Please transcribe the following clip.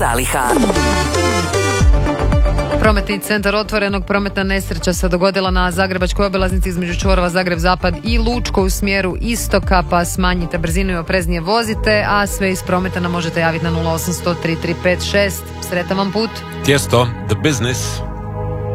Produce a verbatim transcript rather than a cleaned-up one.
zaliha. Prometni centar otvorenog, prometna nesreća se dogodila na zagrebačkoj obilaznici između čvorova Zagreb-Zapad i Lučko u smjeru istoka, pa smanjite brzinu i opreznije vozite, a sve iz prometa nam možete javiti na nula osam zero zero tri tri pet šest. Sretan vam put. Tijesto, The Business.